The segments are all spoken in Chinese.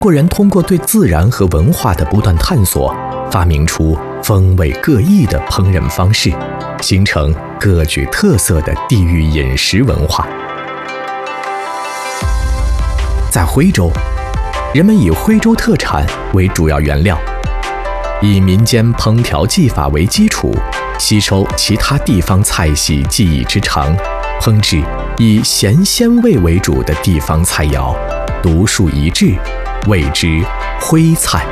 国人通过对自然和文化的不断探索，发明出风味各异的烹饪方式，形成各具特色的地域饮食文化。在徽州，人们以徽州特产为主要原料，以民间烹调技法为基础，吸收其他地方菜系技艺之长，烹制以咸鲜味为主的地方菜肴，独树一帜，谓之徽菜。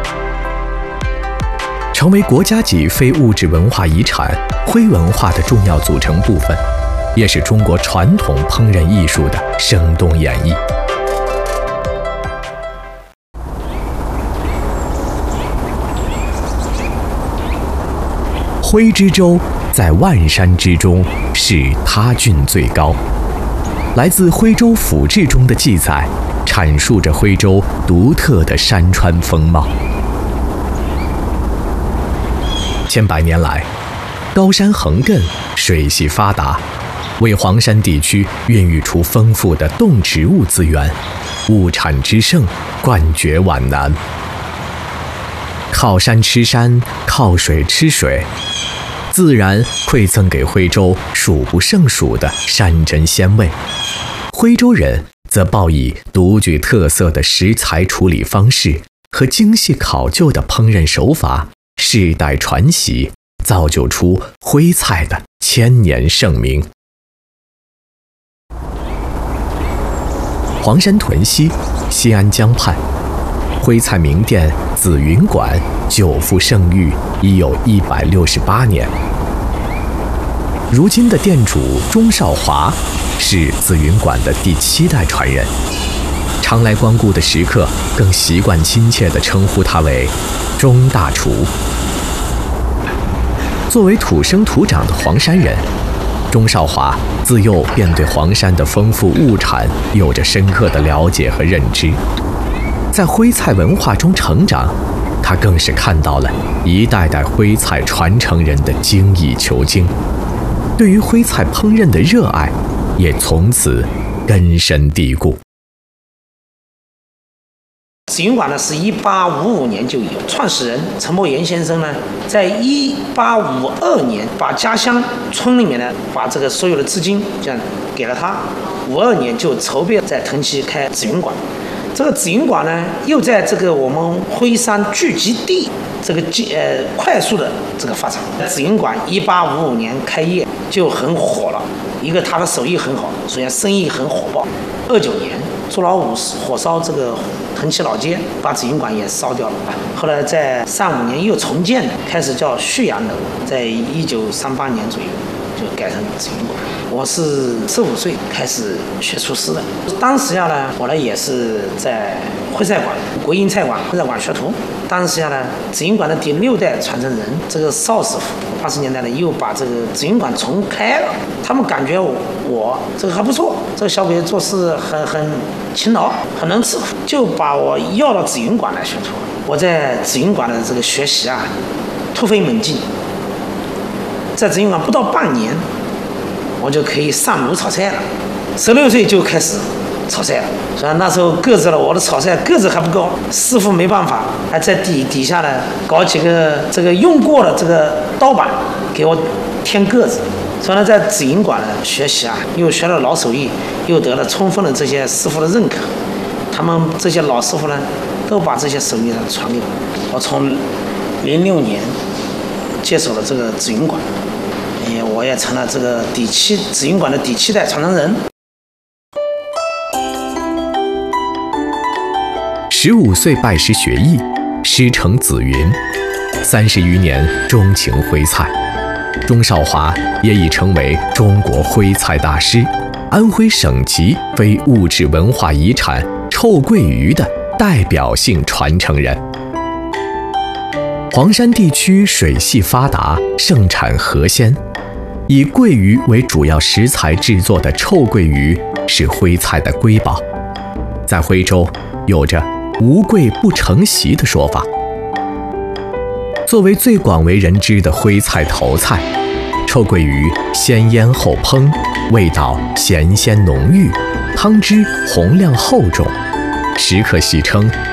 成为国家级非物质文化遗产徽文化的重要组成部分，也是中国传统烹饪艺术的生动演绎。徽之州在万山之中，是他郡最高。来自徽州府志中的记载，阐述着徽州独特的山川风貌。千百年来，高山横亘，水系发达，为黄山地区孕育出丰富的动植物资源，物产之盛，冠绝皖南。靠山吃山，靠水吃水，自然馈赠给徽州数不胜数的山珍鲜味。徽州人则报以独具特色的食材处理方式和精细考究的烹饪手法，世代传习，造就出徽菜的千年盛名。黄山屯溪，西安江畔，徽菜名店紫云馆久负盛誉，已有168年。如今的店主钟少华是紫云馆的第7代传人，常来光顾的食客更习惯亲切地称呼他为钟大厨。作为土生土长的黄山人，钟少华自幼便对黄山的丰富物产有着深刻的了解和认知。在徽菜文化中成长，他更是看到了一代代徽菜传承人的精益求精，对于徽菜烹饪的热爱也从此根深蒂固。 紫云馆呢是1855年就有，创始人陈伯言先生呢，在1852年把家乡村里面呢，把这个所有的资金这样给了他，52年就筹备在藤溪开紫云馆。这个紫云馆呢，又在这个我们徽山聚集地这个快速的这个发展。紫云馆1855年开业就很火了，一个他的手艺很好，首先生意很火爆。29年，朱老五火烧这个藤溪老街，把紫云馆也烧掉了。后来在35年又重建的，开始叫旭阳楼，在1938年左右就改成紫云馆。我是15岁开始学厨师的，当时呢，我呢也是在徽菜馆、国营菜馆、徽菜馆学徒。当时呢，紫云馆的第6代传承人这个邵师傅，80年代呢又把这个紫云馆重开了。他们感觉我这个还不错，这个小鬼做事很勤劳，很能吃苦，就把我要到紫云馆来学徒。我在紫云馆的这个学习啊，突飞猛进。在紫云馆不到半年，我就可以上炉炒菜了。16岁就开始炒菜了，所以那时候我的炒菜个子还不高，师傅没办法，还在底下呢搞几个这个用过的这个刀板给我添个子。所以呢，在紫云馆呢学习啊，又学了老手艺，又得了充分的这些师傅的认可。他们这些老师傅呢，都把这些手艺呢传给我。我从06年接手了这个紫云馆，我也成了这个紫云馆的第7代传承人。 15岁拜师学艺，师承紫云，30余年钟情徽菜。钟少华也已成为中国徽菜大师、安徽省级非物质文化遗产臭鳜鱼的代表性传承人。黄山地区水系发达，盛产河鲜，以鳜鱼为主要食材制作的臭鳜鱼是徽菜的瑰宝。在徽州有着无鳜不成席的说法。作为最广为人知的徽菜头菜，臭鳜鱼先腌后烹，味道咸鲜浓郁，汤汁红亮厚重，食客戏称